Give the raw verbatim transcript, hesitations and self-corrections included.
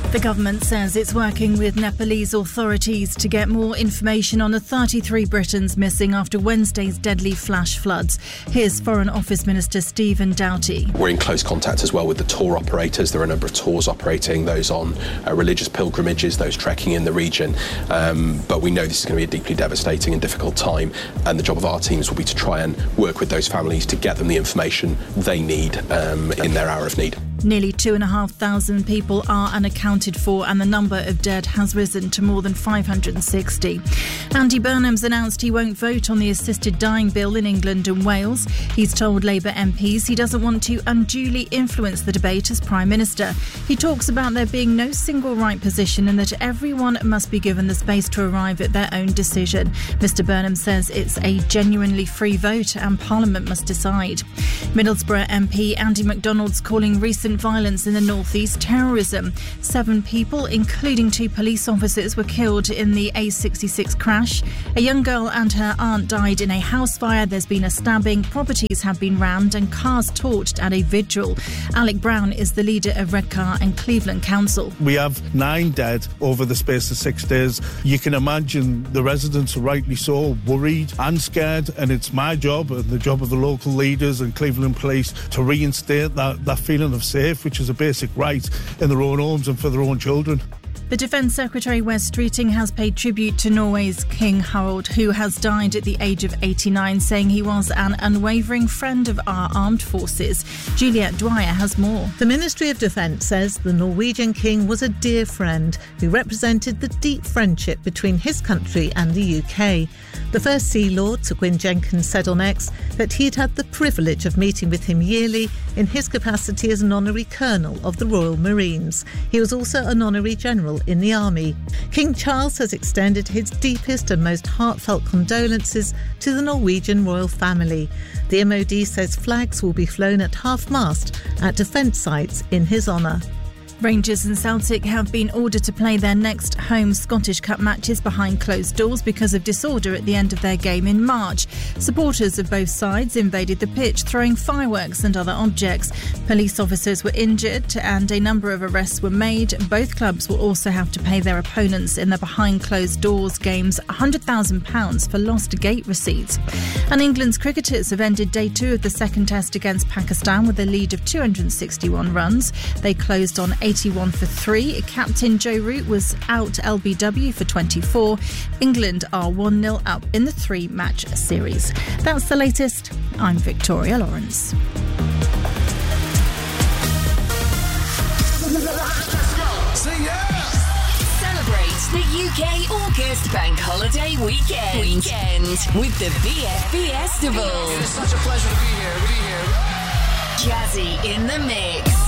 The government says it's working with Nepalese authorities to get more information on the thirty-three Britons missing after Wednesday's deadly flash floods. Here's Foreign Office Minister Stephen Doughty. We're in close contact as well with the tour operators. There are a number of tours operating, those on uh, religious pilgrimages, those trekking in the region. Um, but we know this is going to be a deeply devastating and difficult time, and the job of our teams will be to try and work with those families to get them the information they need um, in their hour of need. Nearly two and a half thousand people are unaccounted for, and the number of dead has risen to more than five hundred sixty. Andy Burnham's announced he won't vote on the assisted dying bill in England and Wales. He's told Labour M Ps he doesn't want to unduly influence the debate as Prime Minister. He talks about there being no single right position and that everyone must be given the space to arrive at their own decision. Mr Burnham says it's a genuinely free vote and Parliament must decide. Middlesbrough M P Andy McDonald's calling recent violence in the northeast terrorism. Seven people, including two police officers, were killed in the A sixty-six crash. A young girl and her aunt died in a house fire. There's been a stabbing, properties have been rammed and cars torched at a vigil. Alec Brown is the leader of Redcar and Cleveland Council. We have nine dead over the space of six days. You can imagine the residents are rightly so worried and scared, and it's my job and the job of the local leaders and Cleveland Police to reinstate that, that feeling of safety, which is a basic right in their own homes and for their own children. The Defence Secretary Wes Streeting has paid tribute to Norway's King Harald, who has died at the age of eighty-nine, saying he was an unwavering friend of our armed forces. Juliette Dwyer has more. The Ministry of Defence says the Norwegian King was a dear friend who represented the deep friendship between his country and the U K. The First Sea Lord, Sir Gwyn Jenkins, said on X that he'd had the privilege of meeting with him yearly in his capacity as an honorary colonel of the Royal Marines. He was also an honorary general in the army. King Charles has extended his deepest and most heartfelt condolences to the Norwegian royal family. The M O D says flags will be flown at half-mast at defence sites in his honour. Rangers and Celtic have been ordered to play their next home Scottish Cup matches behind closed doors because of disorder at the end of their game in March. Supporters of both sides invaded the pitch, throwing fireworks and other objects. Police officers were injured and a number of arrests were made. Both clubs will also have to pay their opponents in their behind closed doors games one hundred thousand pounds for lost gate receipts. And England's cricketers have ended day two of the second test against Pakistan with a lead of two hundred sixty-one runs. They closed on eighty-one for three. Captain Joe Root was out L B W for twenty-four. England are one nil up in the three-match series. That's the latest. I'm Victoria Lawrence. Celebrate the U K August Bank Holiday Weekend, weekend with the V F Festival. It's such a pleasure to be here. Be here. Jazzy in the mix.